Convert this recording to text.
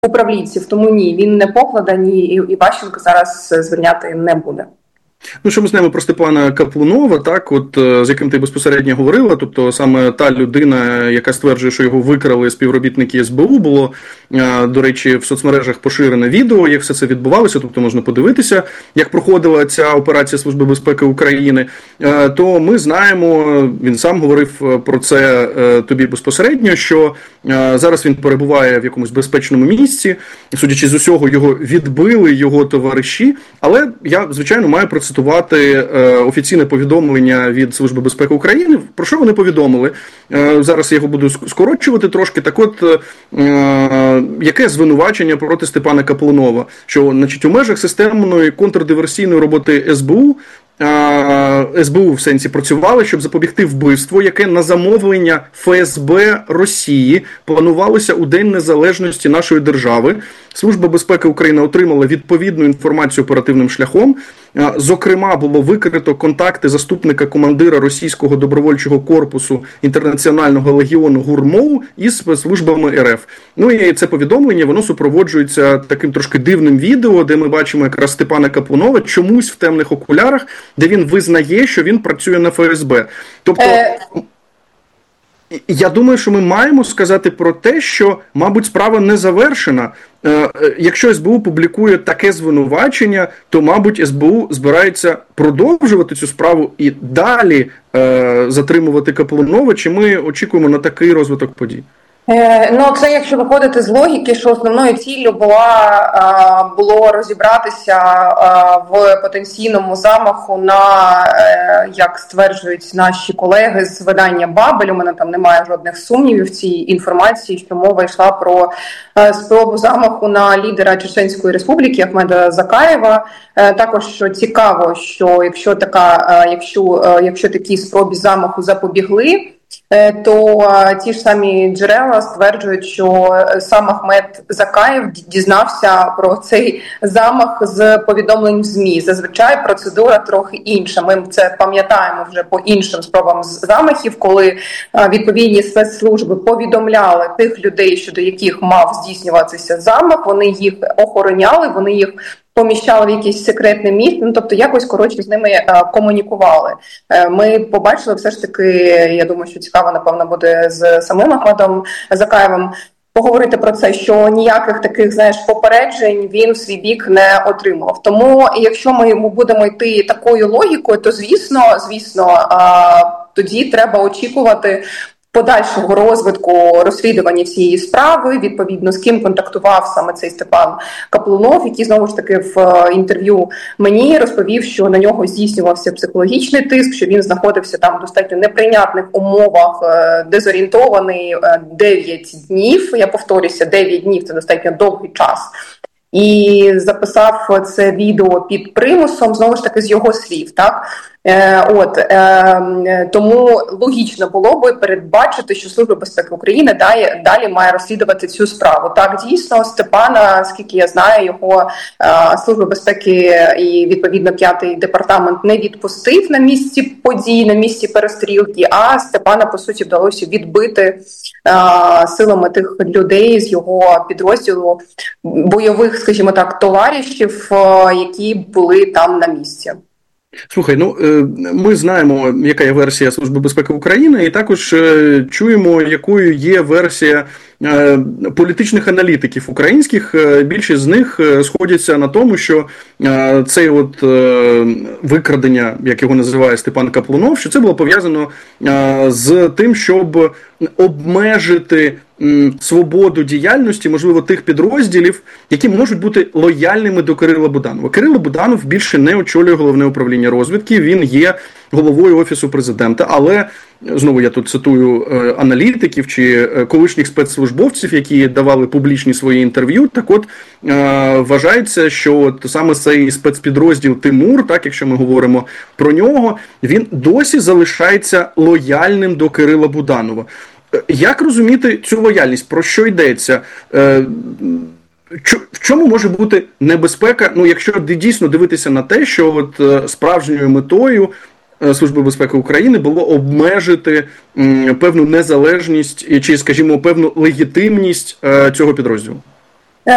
управлінців. Тому ні, він не покладений, і Іващенко зараз звільняти не буде. Ну, що ми знаємо про Степана Каплунова, так, от, з яким ти безпосередньо говорила, тобто саме та людина, яка стверджує, що його викрали співробітники СБУ, було, до речі, в соцмережах поширене відео, як все це відбувалося, тобто можна подивитися, як проходила ця операція Служби безпеки України, то ми знаємо, він сам говорив про це тобі безпосередньо, що зараз він перебуває в якомусь безпечному місці, судячи з усього, його відбили його товариші, але я, звичайно, маю процитувати офіційне повідомлення від Служби безпеки України. Про що вони повідомили? Зараз я його буду скорочувати трошки. Так от, яке звинувачення проти Степана Каплунова? Що, значить, у межах системної контрдиверсійної роботи СБУ в сенсі працювали, щоб запобігти вбивству, яке на замовлення ФСБ Росії планувалося у День Незалежності нашої держави. Служба безпеки України отримала відповідну інформацію оперативним шляхом. Зокрема, було викрито контакти заступника командира російського добровольчого корпусу Інтернаціонального легіону ГУРМОУ із спецслужбами РФ. Ну і це повідомлення, воно супроводжується таким трошки дивним відео, де ми бачимо якраз Степана Каплунова чомусь в темних окулярах, де він визнає, що він працює на ФСБ. Тобто, я думаю, що ми маємо сказати про те, що, мабуть, справа не завершена. Якщо СБУ публікує таке звинувачення, то, мабуть, СБУ збирається продовжувати цю справу і далі затримувати Каплунова, чи ми очікуємо на такий розвиток подій? Ну, це якщо виходити з логіки, що основною ціллю було розібратися в потенційному замаху на, як стверджують наші колеги з видання «Бабель», у мене там немає жодних сумнівів в цій інформації, що мова йшла про спробу замаху на лідера Чеченської Республіки Ахмеда Закаєва. Також що цікаво, що якщо такі спробі замаху запобігли, то ті ж самі джерела стверджують, що сам Ахмед Закаєв дізнався про цей замах з повідомлень в ЗМІ. Зазвичай процедура трохи інша. Ми це пам'ятаємо вже по іншим спробам замахів, коли відповідні спецслужби повідомляли тих людей, щодо яких мав здійснюватися замах, вони їх охороняли, вони їх поміщали в якийсь секретне місце, ну, тобто якось, коротше, з ними комунікували. Ми побачили все ж таки, я думаю, що цікаво, напевно, буде з самим Ахмедом Закаєвим поговорити про це, що ніяких таких, попереджень він в свій бік не отримував. Тому, якщо ми будемо йти такою логікою, то, звісно, тоді треба очікувати подальшого розвитку розслідування цієї справи, відповідно, з ким контактував саме цей Степан Каплунов, який, знову ж таки, в інтерв'ю мені розповів, що на нього здійснювався психологічний тиск, що він знаходився там в достатньо неприйнятних умовах, дезорієнтований 9 днів. Я повторюся, 9 днів – це достатньо довгий час. І записав це відео під примусом, знову ж таки, з його слів, так? Тому логічно було би передбачити, що Служба безпеки України далі має розслідувати цю справу. Так, дійсно, Степана, скільки я знаю, його Служба безпеки і, відповідно, 5-й департамент не відпустив на місці подій, на місці перестрілки, а Степана, по суті, вдалося відбити силами тих людей з його підрозділу, бойових, скажімо так, товаришів, які були там на місці. Слухай, ми знаємо, яка є версія Служби безпеки України, і також чуємо, якою є версія політичних аналітиків українських. Більшість з них сходяться на тому, що цей викрадення, як його називає Степан Каплунов, що це було пов'язано з тим, щоб обмежити свободу діяльності, можливо, тих підрозділів, які можуть бути лояльними до Кирила Буданова. Кирило Буданов більше не очолює Головне управління розвідки, він є головою Офісу президента, але, знову я тут цитую аналітиків чи колишніх спецслужбовців, які давали публічні свої інтерв'ю, так от вважається, що саме цей спецпідрозділ Тимур, так, якщо ми говоримо про нього, він досі залишається лояльним до Кирила Буданова. Як розуміти цю лояльність? Про що йдеться? В чому може бути небезпека, якщо дійсно дивитися на те, що справжньою метою Служби безпеки України було обмежити певну незалежність чи, скажімо, певну легітимність цього підрозділу?